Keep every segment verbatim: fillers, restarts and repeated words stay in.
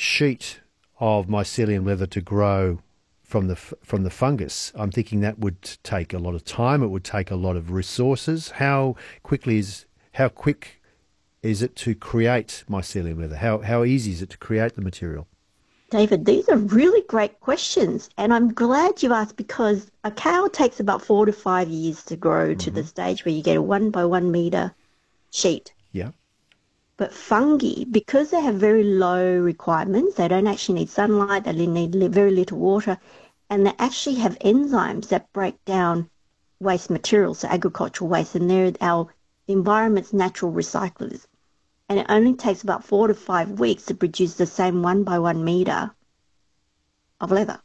sheet of mycelium leather to grow from the f- from the fungus, I'm thinking that would take a lot of time. It would take a lot of resources. How quickly is how quick is it to create mycelium leather? How how easy is it to create the material? David, these are really great questions, and I'm glad you asked because a cow takes about four to five years to grow to the Hmm. stage where you get a one by one meter sheet. Yeah. But fungi, because they have very low requirements, they don't actually need sunlight, they need li- very little water, and they actually have enzymes that break down waste materials, so agricultural waste, and they're our environment's natural recyclers. And it only takes about four to five weeks to produce the same one by one meter of leather.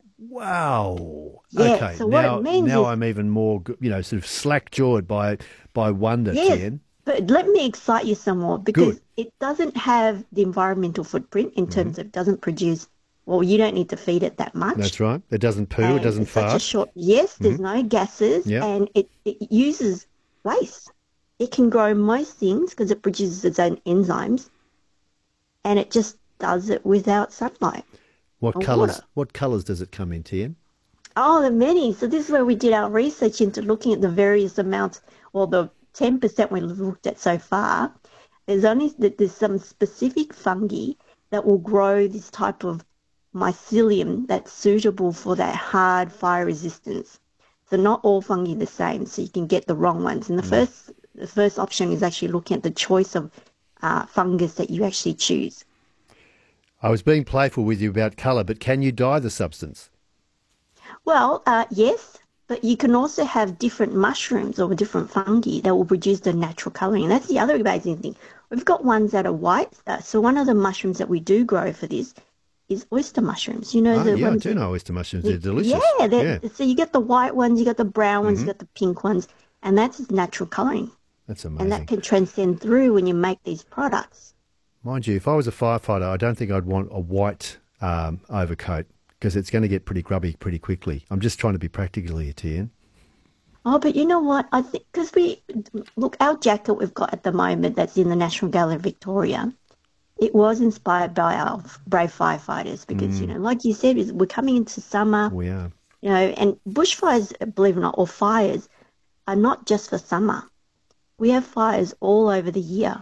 Wow. Yeah, Okay. so what it Now means now is, I'm even more, g- you know, sort of slack jawed by by wonder, yes, Tien. but let me excite you some more Good. because it doesn't have the environmental footprint in Hmm. terms of it doesn't produce, well, you don't need to feed it that much. That's right. It doesn't poo. It And doesn't it's such a fart. short, yes, Hmm. there's no gases Yeah. and it, it uses waste. It can grow most things because it produces its own enzymes and it just does it without sunlight What or water. colours? What colours does it come in, Tien? Oh, the many. So this is where we did our research into looking at the various amounts, or the ten percent we've looked at so far. There's only there's some specific fungi that will grow this type of mycelium that's suitable for that hard fire resistance. So not all fungi are the same, so you can get the wrong ones. And the Mm. first the first option is actually looking at the choice of uh, fungus that you actually choose. I was being playful with you about colour, but can you dye the substance? Well, uh, yes, but you can also have different mushrooms or different fungi that will produce the natural colouring. And that's the other amazing thing. We've got ones that are white. Uh, so one of the mushrooms that we do grow for this is oyster mushrooms. You know, Oh, the yeah, I ones do that, know oyster mushrooms. They're the- delicious. yeah, Yeah. that so you get the white ones, you got the brown ones, you Hmm. got the pink ones, and that's its natural colouring. That's And that amazing. can transcend through when you make these products. Mind you, if I was a firefighter, I don't think I'd want a white um, overcoat because it's going to get pretty grubby pretty quickly. I'm just trying to be practical here, Tien. Oh, but you know what? I think because we look, our jacket we've got at the moment that's in the National Gallery of Victoria. It was inspired by our brave firefighters because, you Mm, know, like you said, we're coming into summer, we are. you know, and bushfires, believe it or not, or fires are not just for summer. We have fires all over the year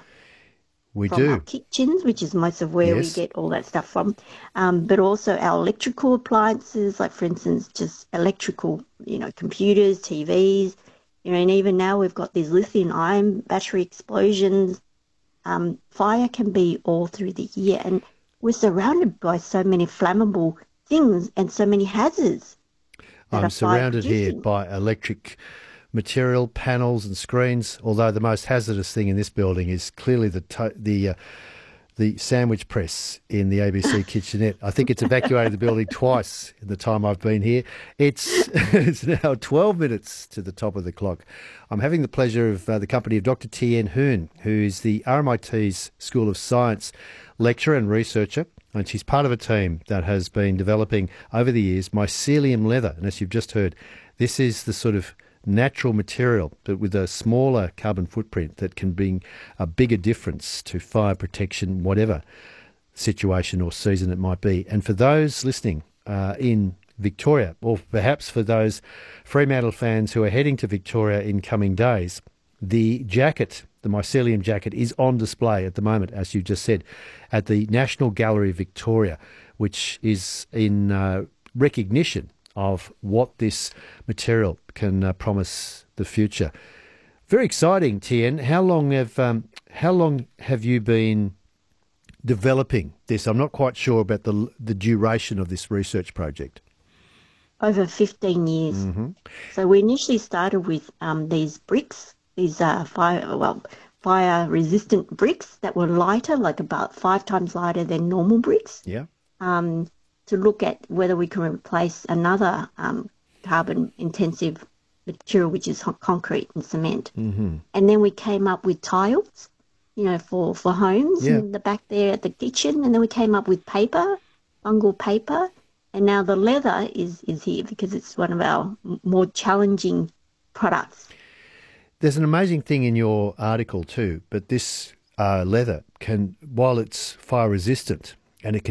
We from our do. kitchens, which is most of where we Yes. get all that stuff from, um, but also our electrical appliances, like, for instance, just electrical, you know, computers, T Vs, you know, and even now we've got these lithium ion battery explosions. Um, fire can be all through the year, and we're surrounded by so many flammable things and so many hazards that I'm are fire surrounded here producing. by electric material, panels and screens, although the most hazardous thing in this building is clearly the to- the uh, the sandwich press in the A B C kitchenette. I think it's evacuated the building twice in the time I've been here. It's it's now twelve minutes to the top of the clock. I'm having the pleasure of uh, the company of Doctor Tien Hoon, who's the R M I T's School of Science lecturer and researcher, and she's part of a team that has been developing over the years mycelium leather. And as you've just heard, this is the sort of natural material, but with a smaller carbon footprint that can bring a bigger difference to fire protection, whatever situation or season it might be. And for those listening uh, in Victoria, or perhaps for those Fremantle fans who are heading to Victoria in coming days, the jacket, the mycelium jacket, is on display at the moment, as you just said, at the National Gallery of Victoria, which is in uh, recognition of what this material can uh, promise the future. Very exciting, Tien. How long have um, how long have you been developing this? I'm not quite sure about the the duration of this research project. Over fifteen years. Hmm. So we initially started with um, these bricks, these uh, fire, well, fire resistant bricks that were lighter, like about five times lighter than normal bricks, Yeah. um, to look at whether we can replace another um, carbon intensive material, which is ho- concrete and cement. Hmm. And then we came up with tiles, you know, for, for homes Yeah. in the back there at the kitchen. And then we came up with paper, fungal paper. And now the leather is, is here because it's one of our m- more challenging products. There's an amazing thing in your article too, but this uh, leather can, while it's fire resistant and it can